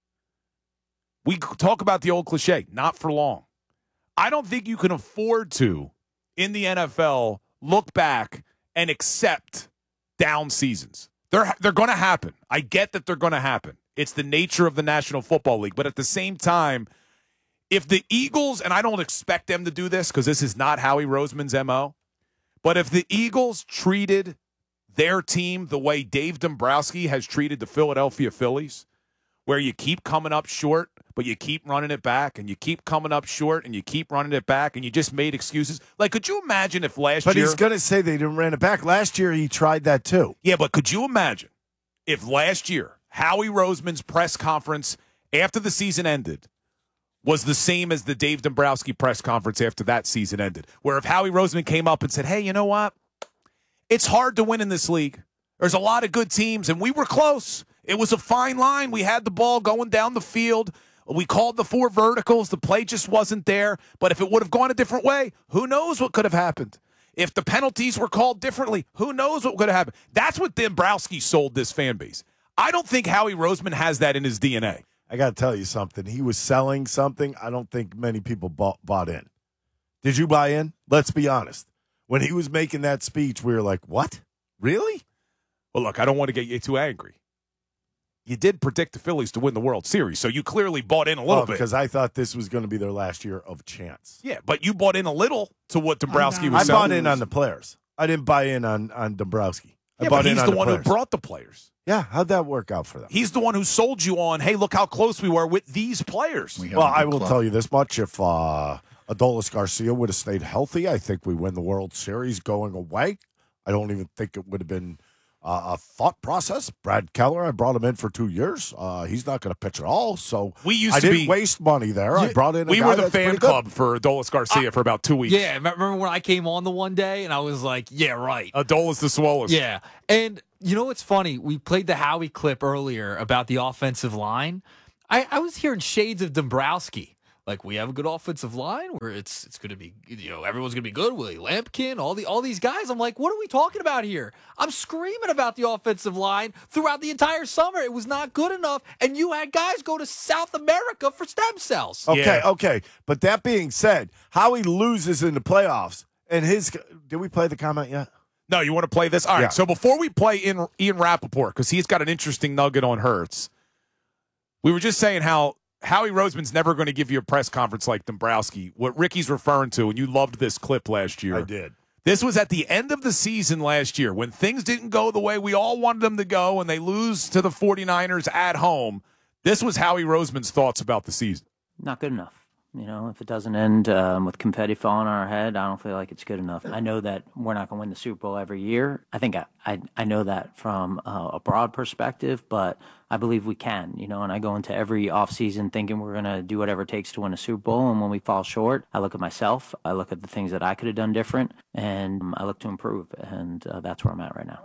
we talk about the old cliche, not for long. I don't think you can afford to, in the NFL, look back and accept down seasons. They're going to happen. I get that they're going to happen. It's the nature of the National Football League. But at the same time, if the Eagles, and I don't expect them to do this because this is not Howie Roseman's MO, but if the Eagles treated their team the way Dave Dombrowski has treated the Philadelphia Phillies, where you keep coming up short, but you keep running it back, and you keep coming up short, and you keep running it back, and you just made excuses. Like, could you imagine if last year... But he's going to say they didn't run it back. Last year, he tried that too. Yeah, but could you imagine if last year, Howie Roseman's press conference after the season ended was the same as the Dave Dombrowski press conference after that season ended, where if Howie Roseman came up and said, hey, you know what? It's hard to win in this league. There's a lot of good teams, and we were close. It was a fine line. We had the ball going down the field. We called the 4 verticals. The play just wasn't there. But if it would have gone a different way, who knows what could have happened? If the penalties were called differently, who knows what could have happened? That's what Dombrowski sold this fan base. I don't think Howie Roseman has that in his DNA. I got to tell you something. He was selling something I don't think many people bought in. Did you buy in? Let's be honest. When he was making that speech, we were like, what? Really? Well, look, I don't want to get you too angry. You did predict the Phillies to win the World Series, so you clearly bought in a little bit. Because I thought this was going to be their last year of chance. Yeah, but you bought in a little to what Dombrowski was selling. I bought in on the players. I didn't buy in on Dombrowski. Yeah, but he's the one who brought the players. Yeah, how'd that work out for them? He's the one who sold you on, hey, look how close we were with these players. Well, I will tell you this much. If Adolis Garcia would have stayed healthy, I think we win the World Series going away. I don't even think it would have been thought process. Brad Keller, I brought him in for 2 years. He's not going to pitch at all. So I didn't waste money there. I brought in a We guy were the that's fan pretty good. club for Adolis Garcia for about 2 weeks. Yeah, remember when I came on the one day and I was like, yeah, right. Adolis the Swollest. Yeah. And you know what's funny? We played the Howie clip earlier about the offensive line. I was hearing shades of Dombrowski. Like, we have a good offensive line where it's going to be, everyone's going to be good. Willie Lampkin, all these guys. I'm like, what are we talking about here? I'm screaming about the offensive line throughout the entire summer. It was not good enough. And you had guys go to South America for stem cells. Okay. But that being said, Howie loses in the playoffs. And did we play the comment yet? No, you want to play this? All right, Yeah. so before we play Ian Rappaport, because he's got an interesting nugget on Hurts, we were just saying how Howie Roseman's never going to give you a press conference like Dombrowski. What Ricky's referring to, and you loved this clip last year. I did. This was at the end of the season last year when things didn't go the way we all wanted them to go and they lose to the 49ers at home. This was Howie Roseman's thoughts about the season. Not good enough. If it doesn't end with confetti falling on our head, I don't feel like it's good enough. I know that we're not going to win the Super Bowl every year. I think I know that from a broad perspective, but I believe we can, and I go into every offseason thinking we're going to do whatever it takes to win a Super Bowl. And when we fall short, I look at myself, I look at the things that I could have done different, and I look to improve. And that's where I'm at right now.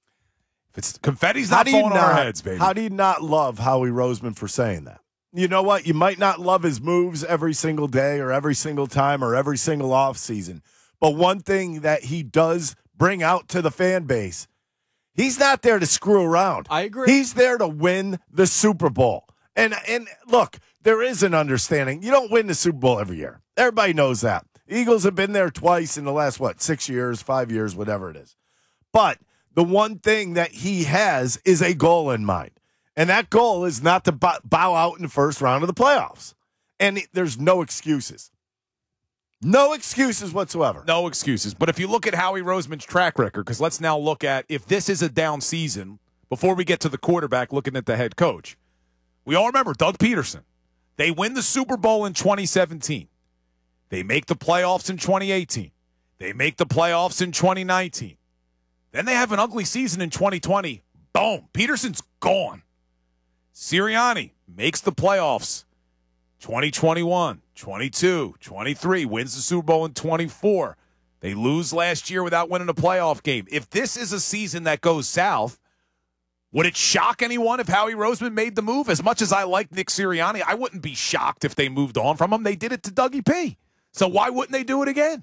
It's confetti's not falling on our heads, baby. How do you not love Howie Roseman for saying that? You know what? You might not love his moves every single day or every single time or every single offseason. But one thing that he does bring out to the fan base, he's not there to screw around. I agree. He's there to win the Super Bowl. And look, there is an understanding. You don't win the Super Bowl every year. Everybody knows that. Eagles have been there twice in the last, 6 years, 5 years, whatever it is. But the one thing that he has is a goal in mind. And that goal is not to bow out in the first round of the playoffs. And there's no excuses. No excuses whatsoever. No excuses. But if you look at Howie Roseman's track record, because let's now look at if this is a down season, before we get to the quarterback looking at the head coach. We all remember Doug Peterson. They win the Super Bowl in 2017. They make the playoffs in 2018. They make the playoffs in 2019. Then they have an ugly season in 2020. Boom. Peterson's gone. Sirianni makes the playoffs 2021, 22, 23, wins the Super Bowl in 24. They lose last year without winning a playoff game. If this is a season that goes south, would it shock anyone if Howie Roseman made the move? As much as I like Nick Sirianni, I wouldn't be shocked if they moved on from him. They did it to Dougie P. So why wouldn't they do it again?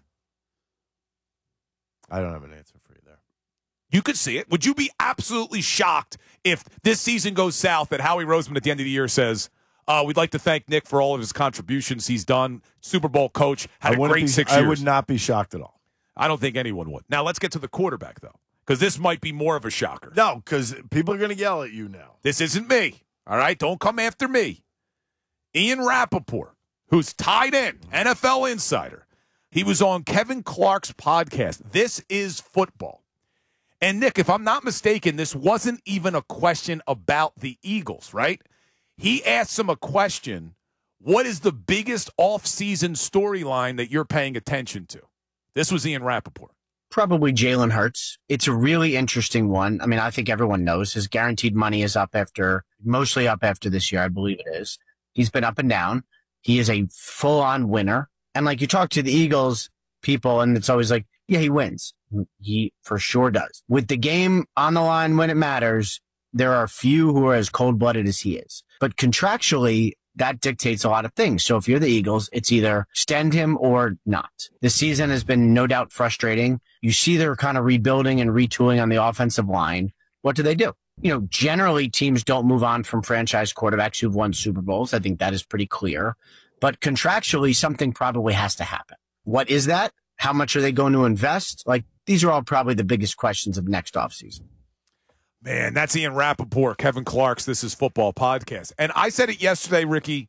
I don't have an answer for you there. You could see it. Would you be absolutely shocked if this season goes south that Howie Roseman at the end of the year says, we'd like to thank Nick for all of his contributions he's done. Super Bowl coach, had a great 6 years. I would not be shocked at all. I don't think anyone would. Now, let's get to the quarterback, though, because this might be more of a shocker. No, because people are going to yell at you now. This isn't me, all right? Don't come after me. Ian Rappaport, who's tied in, NFL Insider. He was on Kevin Clark's podcast. This is football. And, Nick, if I'm not mistaken, this wasn't even a question about the Eagles, right? He asked him a question, what is the biggest offseason storyline that you're paying attention to? This was Ian Rappaport. Probably Jalen Hurts. It's a really interesting one. I mean, I think everyone knows his guaranteed money is mostly up after this year, I believe it is. He's been up and down. He is a full-on winner. And like you talk to the Eagles people, and it's always like, yeah, he wins. He for sure does. With the game on the line when it matters, there are few who are as cold-blooded as he is. But contractually, that dictates a lot of things. So if you're the Eagles, it's either extend him or not. The season has been no doubt frustrating. You see they're kind of rebuilding and retooling on the offensive line. What do? Generally teams don't move on from franchise quarterbacks who've won Super Bowls. I think that is pretty clear. But contractually, something probably has to happen. What is that? How much are they going to invest? These are all probably the biggest questions of next offseason. Man, that's Ian Rappaport, Kevin Clark's This Is Football podcast. And I said it yesterday, Ricky.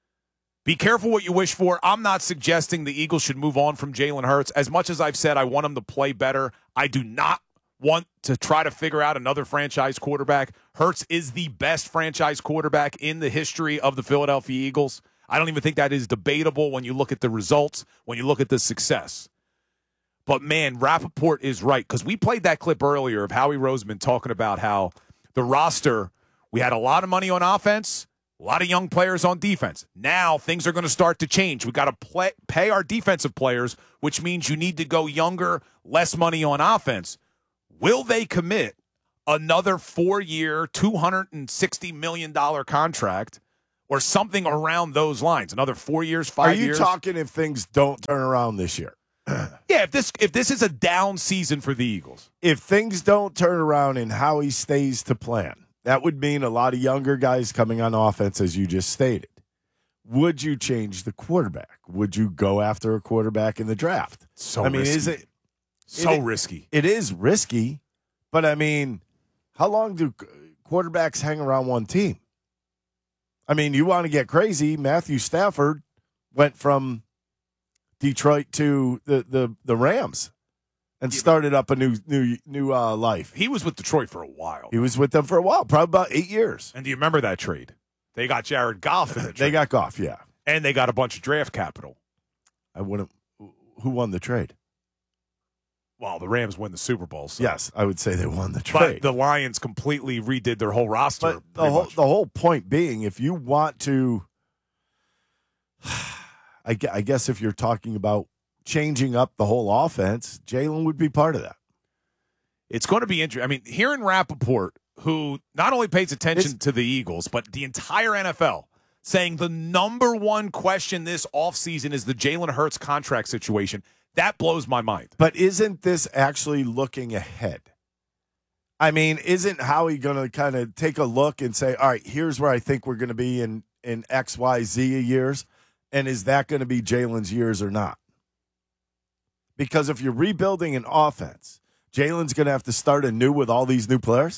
Be careful what you wish for. I'm not suggesting the Eagles should move on from Jalen Hurts. As much as I've said I want him to play better, I do not want to try to figure out another franchise quarterback. Hurts is the best franchise quarterback in the history of the Philadelphia Eagles. I don't even think that is debatable when you look at the results, when you look at the success. But, man, Rappaport is right, because we played that clip earlier of Howie Roseman talking about how the roster, we had a lot of money on offense, a lot of young players on defense. Now things are going to start to change. We got to pay our defensive players, which means you need to go younger, less money on offense. Will they commit another 4-year, $260 million contract or something around those lines? Another 4 years, 5 years? Are you talking if things don't turn around this year? Yeah, if this is a down season for the Eagles. If things don't turn around and Howie stays to plan, that would mean a lot of younger guys coming on offense, as you just stated. Would you change the quarterback? Would you go after a quarterback in the draft? Is it so risky? It is risky, but I mean, how long do quarterbacks hang around one team? I mean, you want to get crazy. Matthew Stafford went from Detroit to the Rams and started up a new life. He was with Detroit for a while. He was with them for a while, probably about 8 years. And do you remember that trade? They got Jared Goff in the trade. They got Goff, yeah. And they got a bunch of draft capital. Who won the trade? Well, the Rams win the Super Bowl. So. Yes, I would say they won the trade. But the Lions completely redid their whole roster. But the whole point being, if you want to, I guess if you're talking about changing up the whole offense, Jalen would be part of that. It's going to be interesting. I mean, hearing Rappaport, who not only pays attention to the Eagles, but the entire NFL, saying the number one question this offseason is the Jalen Hurts contract situation, that blows my mind. But isn't this actually looking ahead? I mean, isn't Howie going to kind of take a look and say, all right, here's where I think we're going to be in X, Y, Z years, and is that going to be Jalen's years or not? Because if you're rebuilding an offense, Jalen's going to have to start anew with all these new players?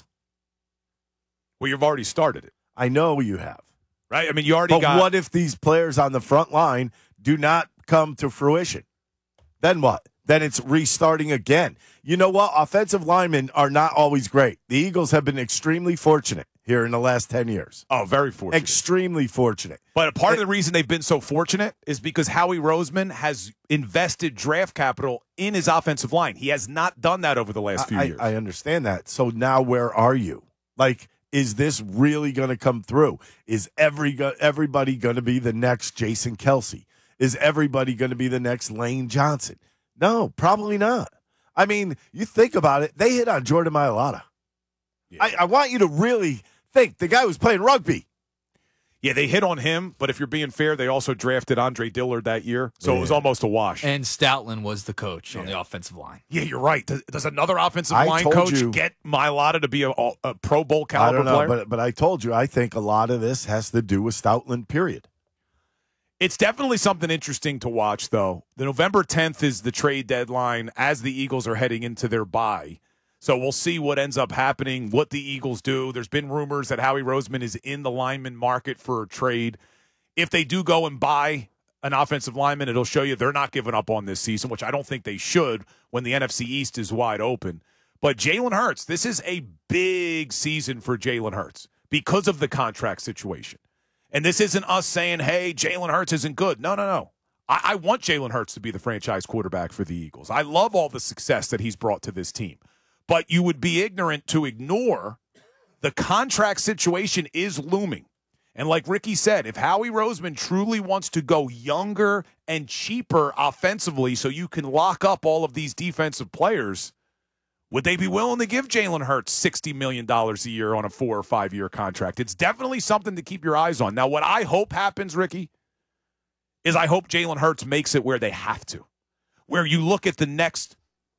Well, you've already started it. I know you have. Right? I mean, you already got... But what if these players on the front line do not come to fruition? Then what? Then it's restarting again. You know what? Offensive linemen are not always great. The Eagles have been extremely fortunate here in the last 10 years. Oh, very fortunate. Extremely fortunate. But part of the reason they've been so fortunate is because Howie Roseman has invested draft capital in his offensive line. He has not done that over the last few years. I understand that. So now where are you? Like, is this really going to come through? Is everybody going to be the next Jason Kelsey? Is everybody going to be the next Lane Johnson? No, probably not. I mean, you think about it. They hit on Jordan Mailata. Yeah. I want you to really think. The guy was playing rugby. Yeah, they hit on him, but if you're being fair, they also drafted Andre Dillard that year, so it was almost a wash. And Stoutland was the coach on the offensive line. Yeah, you're right. Does another offensive line coach get Mailata to be a Pro Bowl caliber player? But I told you, I think a lot of this has to do with Stoutland, period. It's definitely something interesting to watch, though. The November 10th is the trade deadline as the Eagles are heading into their bye. So we'll see what ends up happening, what the Eagles do. There's been rumors that Howie Roseman is in the lineman market for a trade. If they do go and buy an offensive lineman, it'll show you they're not giving up on this season, which I don't think they should when the NFC East is wide open. But Jalen Hurts, this is a big season for Jalen Hurts because of the contract situation. And this isn't us saying, hey, Jalen Hurts isn't good. No. I want Jalen Hurts to be the franchise quarterback for the Eagles. I love all the success that he's brought to this team. But you would be ignorant to ignore the contract situation is looming. And like Ricky said, if Howie Roseman truly wants to go younger and cheaper offensively so you can lock up all of these defensive players, would they be willing to give Jalen Hurts $60 million a year on a 4 or 5 year contract? It's definitely something to keep your eyes on. Now, what I hope happens, Ricky, is I hope Jalen Hurts makes it where they have to, where you look at the next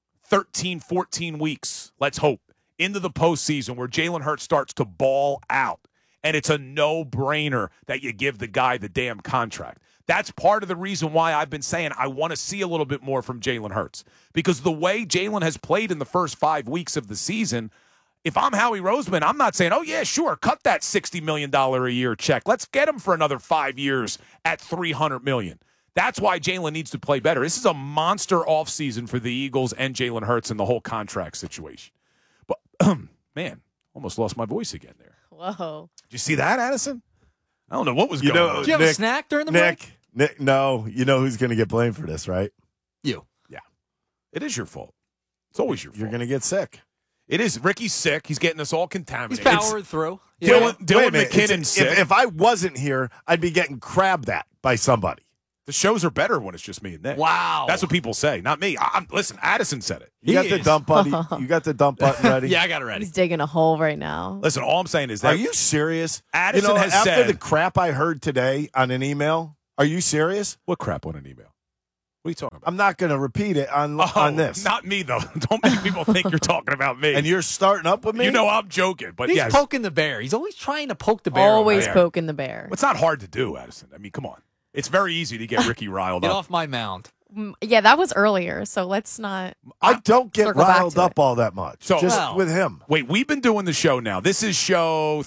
13, 14 weeks, let's hope, into the postseason where Jalen Hurts starts to ball out, and it's a no-brainer that you give the guy the damn contract. That's part of the reason why I've been saying I want to see a little bit more from Jalen Hurts, because the way Jalen has played in the first 5 weeks of the season, if I'm Howie Roseman, I'm not saying, oh, yeah, sure, cut that $60 million a year check. Let's get him for another 5 years at $300 million. That's why Jalen needs to play better. This is a monster offseason for the Eagles and Jalen Hurts and the whole contract situation. But, man, almost lost my voice again there. Whoa. Did you see that, Addison? I don't know what was going on. Did you have a snack during the break? Nick, no. You know who's going to get blamed for this, right? You. Yeah. It is your fault. It's always your fault. You're going to get sick. It is. Ricky's sick. He's getting us all contaminated. He's powering through. Dylan Wait a minute. McKinnon's sick. If I wasn't here, I'd be getting crabbed at by somebody. The shows are better when it's just me and Nick. Wow. That's what people say, not me. Listen, Addison said it. You got the dump button. You got the dump button ready. Yeah, I got it ready. He's digging a hole right now. Listen, all I'm saying is that. Are you serious? Addison has after said. the crap I heard today on an email, are you serious? What crap on an email? What are you talking about? I'm not going to repeat it on this. Not me, though. Don't make people think you're talking about me. And you're starting up with me? You know I'm joking, but He's yes. poking the bear. He's always trying to poke the bear. Always poking the bear. It's not hard to do, Addison. I mean, come on. It's very easy to get Ricky riled Get up. off my mound. Yeah, that was earlier, so let's not. I don't get circle back riled to up it. all that much. So- just Well- with him. Wait, we've been doing the show now. This is show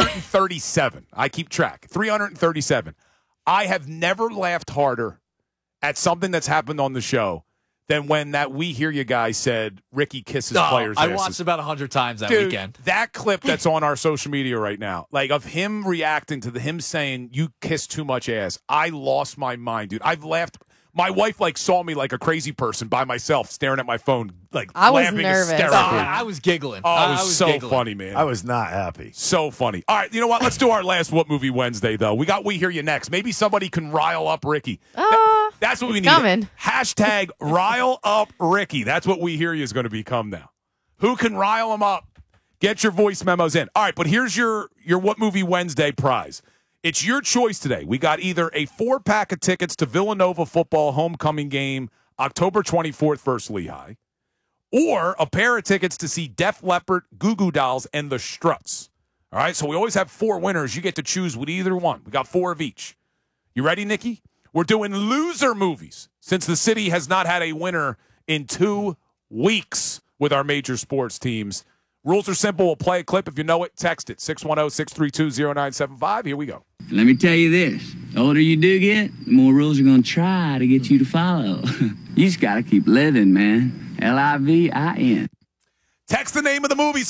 337. I keep track. 337. I have never laughed harder at something that's happened on the show than when that We Hear You guy said Ricky kisses players' I asses. watched about 100 times that Dude, weekend. that clip that's on our social media right now, like of him reacting to him saying, "You kiss too much ass." I lost my mind, dude. I've laughed. My wife saw me like a crazy person by myself, staring at my phone, I was laughing nervous. hysterically. I was giggling. Oh, it was I was so giggling. funny, man. I was not happy. So funny. All right, you know what? Let's do our last What Movie Wednesday, though. We got We Hear You next. Maybe somebody can rile up Ricky. That's what we need. coming. Hashtag rile up Ricky. That's what We Hear You is going to become now. Who can rile him up? Get your voice memos in. All right, but here's your What Movie Wednesday prize. It's your choice today. We got either a 4-pack of tickets to Villanova football homecoming game October 24th versus Lehigh, or a pair of tickets to see Def Leppard, Goo Goo Dolls, and the Struts. All right, so we always have 4 winners. You get to choose with either one. We got 4 of each. You ready, Nikki? We're doing loser movies since the city has not had a winner in 2 weeks with our major sports teams. Rules are simple. We'll play a clip. If you know it, text it. 610-632-0975. Here we go. Let me tell you this. The older you do get, the more rules are going to try to get you to follow. You just got to keep living, man. Livin. Text the name of the movie,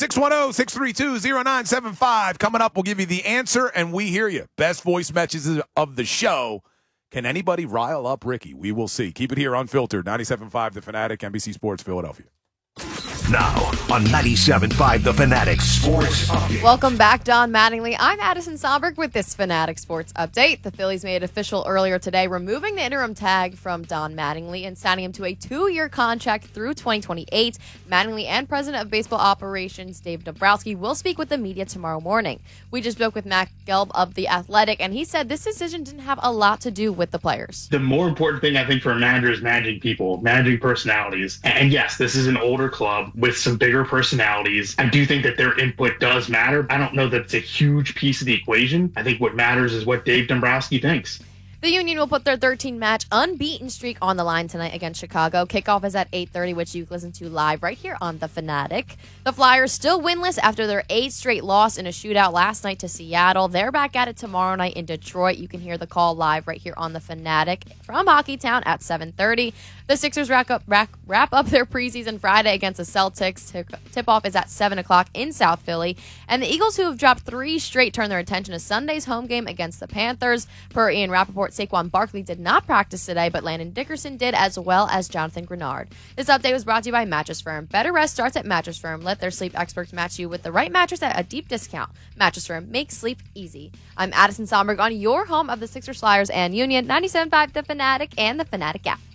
610-632-0975. Coming up, we'll give you the answer, and We Hear You. Best voice messages of the show. Can anybody rile up Ricky? We will see. Keep it here unfiltered. 97.5 The Fanatic, NBC Sports, Philadelphia. Now on 97.5 The Fanatic Sports Update. Welcome back, Don Mattingly. I'm Addison Somberg with this Fanatic Sports Update. The Phillies made it official earlier today, removing the interim tag from Don Mattingly and signing him to a 2-year contract through 2028. Mattingly and President of Baseball Operations Dave Dombrowski will speak with the media tomorrow morning. We just spoke with Matt Gelb of The Athletic, and he said this decision didn't have a lot to do with the players. The more important thing, I think, for a manager is managing people, managing personalities. And yes, this is an older club with some bigger personalities. I do think that their input does matter. I don't know that it's a huge piece of the equation. I think what matters is what Dave Dombrowski thinks. The Union will put their 13-match unbeaten streak on the line tonight against Chicago. Kickoff is at 8:30, which you can listen to live right here on The Fanatic. The Flyers still winless after their 8th straight loss in a shootout last night to Seattle. They're back at it tomorrow night in Detroit. You can hear the call live right here on The Fanatic from Hockeytown at 7:30. The Sixers wrap up their preseason Friday against the Celtics. Tip-off is at 7 o'clock in South Philly. And the Eagles, who have dropped 3 straight, turn their attention to Sunday's home game against the Panthers. Per Ian Rappaport, Saquon Barkley did not practice today, but Landon Dickerson did, as well as Jonathan Grenard. This update was brought to you by Mattress Firm. Better rest starts at Mattress Firm. Let their sleep experts match you with the right mattress at a deep discount. Mattress Firm, make sleep easy. I'm Addison Somberg on your home of the Sixers, Flyers, and Union, 97.5 The Fanatic and The Fanatic app.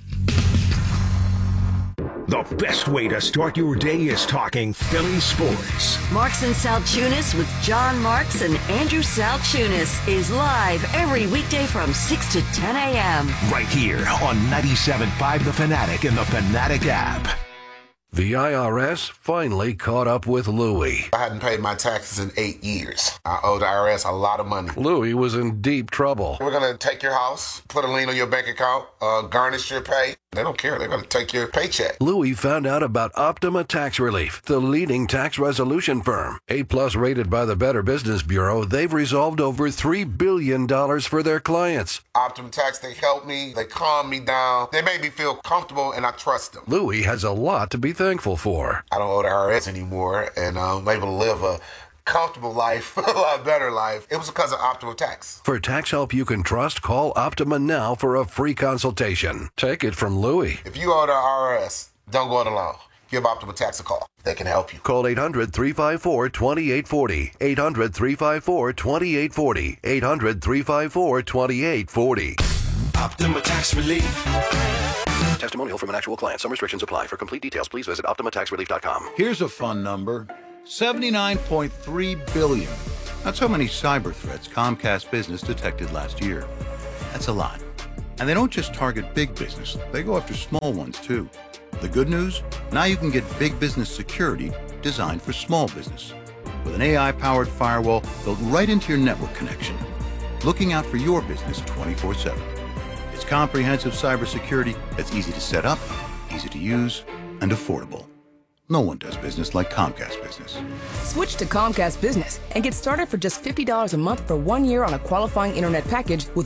The best way to start your day is talking Philly sports. Marks and Salchunas with John Marks and Andrew Salchunas is live every weekday from 6 to 10 a.m. Right here on 97.5 The Fanatic and the Fanatic app. The IRS finally caught up with Louie. I hadn't paid my taxes in 8 years. I owe the IRS a lot of money. Louie was in deep trouble. We're going to take your house, put a lien on your bank account, garnish your pay. They don't care. They're going to take your paycheck. Louie found out about Optima Tax Relief, the leading tax resolution firm. A-plus rated by the Better Business Bureau, they've resolved over $3 billion for their clients. Optima Tax, they help me. They calm me down. They make me feel comfortable, and I trust them. Louie has a lot to be thankful for. I don't owe the IRS anymore, and I'm able to live a comfortable life, a lot better life. It was because of Optima Tax. For tax help you can trust, call Optima now for a free consultation. Take it from Louie. If you owe the IRS, Don't go it alone. Give Optima Tax a call. They can help you. Call 800-354-2840. 800-354-2840. 800-354-2840. Optima Tax Relief. Testimonial from an actual client. Some restrictions apply. For complete details, please visit OptimaTaxRelief.com. Here's a fun number. 79.3 billion. That's how many cyber threats Comcast Business detected last year. That's a lot. And they don't just target big business. They go after small ones, too. The good news? Now you can get big business security designed for small business. With an AI-powered firewall built right into your network connection. Looking out for your business 24/7. It's comprehensive cybersecurity that's easy to set up, easy to use, and affordable. No one does business like Comcast Business. Switch to Comcast Business and get started for just $50 a month for 1 year on a qualifying internet package with